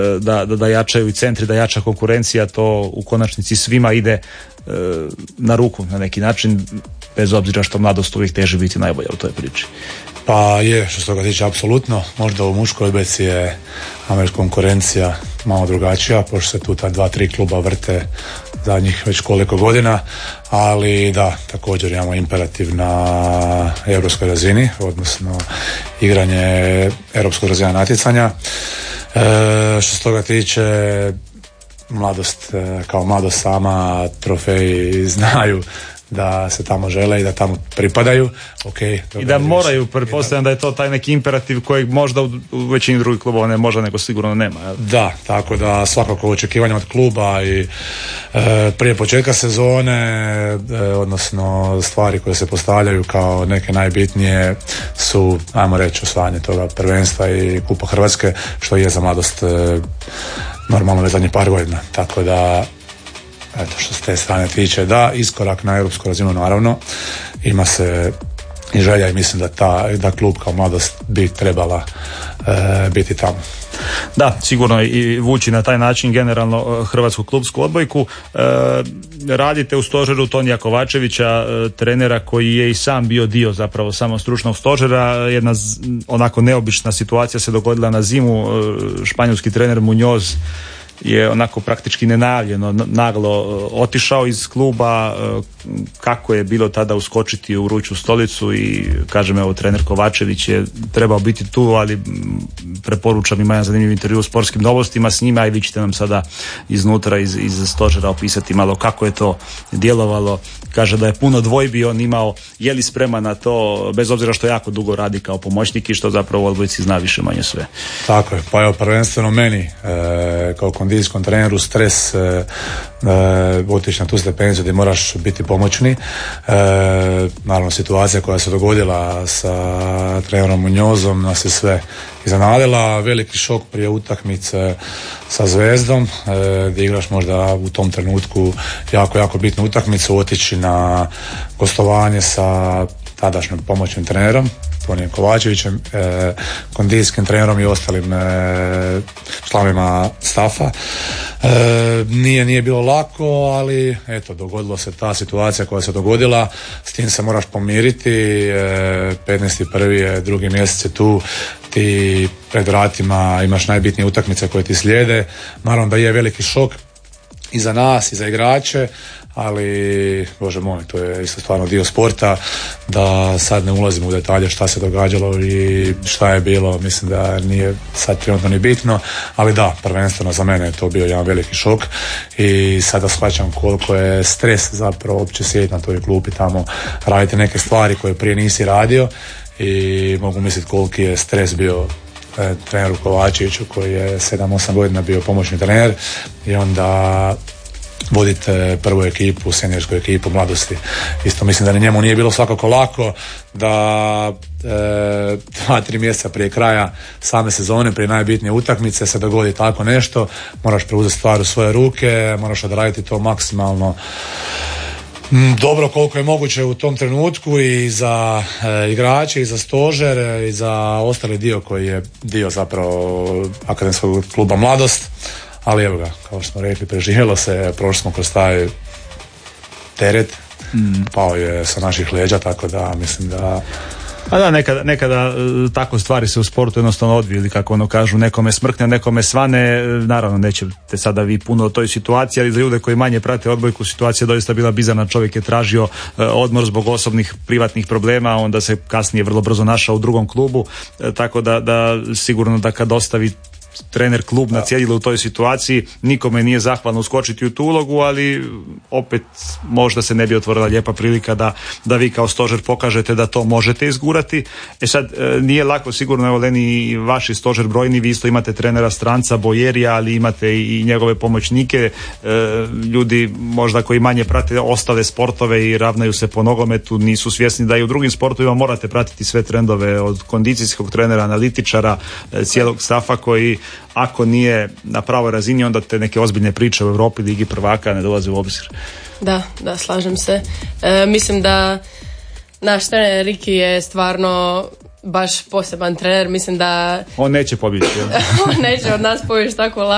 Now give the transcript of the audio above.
da jačaju i centri, da jača konkurencija, to u konačnici svima ide na ruku na neki način, bez obzira što mladost uvijek teži biti najbolja u toj priči. Pa je, što se toga tiče, apsolutno. Možda u muškoj odbojci je američka konkurencija malo drugačija, pošto se tu ta 2-3 kluba vrte zadnjih već koliko godina, ali da, također imamo imperativ na europskoj razini, odnosno igranje europskog razina natjecanja. Što se toga tiče, mladost, kao mladost sama, trofeji znaju da se tamo žele i da tamo pripadaju. I da moraju, pretpostavljam da je to taj neki imperativ kojeg možda u većini drugih klubova ne možda, nego sigurno nema. Da, tako da svakako očekivanja od kluba i prije početka sezone, odnosno stvari koje se postavljaju kao neke najbitnije su, ajmo reći, osvajanje toga prvenstva i Kupa Hrvatske, što je za mladost normalno već zadnjih par godina. Tako da, eto, što se te strane tiče, da, iskorak na europsku razinu naravno, ima se i želja i mislim da klub kao mladost bi trebala biti tamo. Da, sigurno i vući na taj način generalno hrvatsku klubsku odbojku. Radite u stožeru Tonija Kovačevića, trenera koji je i sam bio dio zapravo samo stručnog stožera. Jedna onako neobična situacija se dogodila na zimu. Španjolski trener Muñoz je onako praktički nenajavljeno naglo otišao iz kluba. Kako je bilo tada uskočiti u vruću stolicu i kažem, evo, trener Kovačević je trebao biti tu, ali preporučam, ima jedan zanimljiv intervju u Sportskim novostima s njima i vi ćete nam sada iznutra iz stožera opisati malo kako je to djelovalo. Kaže da je puno dvojbi on imao, je li spreman na to, bez obzira što jako dugo radi kao pomoćnik i što zapravo u odbojci zna više manje sve. Tako je, pa evo, prvenstveno meni kao kondicijskom treneru stres otići na tu stepenicu gdje moraš biti pomoćni. Naravno, situacija koja se dogodila sa trenerom Muñozom nas je sve iznenadila. Veliki šok prije utakmice sa Zvezdom, gdje igraš možda u tom trenutku jako bitnu utakmicu, otići na gostovanje sa tadašnjim pomoćnim trenerom Tonijem Kovačevićem, kondicijskim trenerom i ostalim članovima stafa. Nije bilo lako, ali eto, dogodilo se ta situacija koja se dogodila, s tim se moraš pomiriti. 15.1. je, drugi mjesec je tu, ti pred vratima imaš najbitnije utakmice koje ti slijede. Naravno da je veliki šok i za nas i za igrače, ali Bože moj, to je isto stvarno dio sporta, da sad ne ulazimo u detalje šta se događalo i šta je bilo, mislim da nije sad trenutno ni bitno, ali da, prvenstveno za mene je to bio jedan veliki šok i sada shvaćam koliko je stres zapravo uopće sjediti na toj klupi tamo, raditi neke stvari koje prije nisi radio i mogu misliti koliki je stres bio treneru Kovačeviću koji je 7-8 godina bio pomoćni trener i onda vodite prvu ekipu, seniorsku ekipu mladosti. Isto mislim da njemu nije bilo svakako lako da 2-3 mjeseca prije kraja same sezone, prije najbitnije utakmice se dogodi tako nešto. Moraš preuzeti stvar u svoje ruke, moraš odraditi to maksimalno dobro koliko je moguće u tom trenutku i za igrače i za stožer i za ostali dio koji je dio zapravo akademskog kluba Mladost. Ali evo ga, kao što smo rekli, preživjelo se, prošli smo kroz taj teret, pao je sa naših leđa, tako da mislim da... A da, nekada tako stvari se u sportu jednostavno odviju, kako ono kažu, nekome smrkne, nekome svane. Naravno, nećete sada vi puno o toj situaciji, ali za ljude koji manje prate odbojku, situacija je doista bila bizarna. Čovjek je tražio odmor zbog osobnih privatnih problema, onda se kasnije vrlo brzo našao u drugom klubu, tako da sigurno da kad ostavi trener klub na cjedilu u toj situaciji, nikome nije zahvalno uskočiti u tu ulogu, ali opet možda se ne bi otvorila lijepa prilika da vi kao stožer pokažete da to možete izgurati. Sad, nije lako sigurno, evo Leni, i vaši stožer brojni, vi isto imate trenera stranca Bojerija, ali imate i njegove pomoćnike, ljudi možda koji manje prate ostale sportove i ravnaju se po nogometu, nisu svjesni da i u drugim sportovima morate pratiti sve trendove, od kondicijskog trenera, analitičara, cijelog stafa koji, ako nije na pravoj razini, onda te neke ozbiljne priče u Europi, Ligi prvaka ne dolaze u obzir. Da, slažem se. Mislim da naš trener Riki je stvarno baš poseban trener. Mislim da on neće pobjeći. On neće od nas pobjeći tako lako.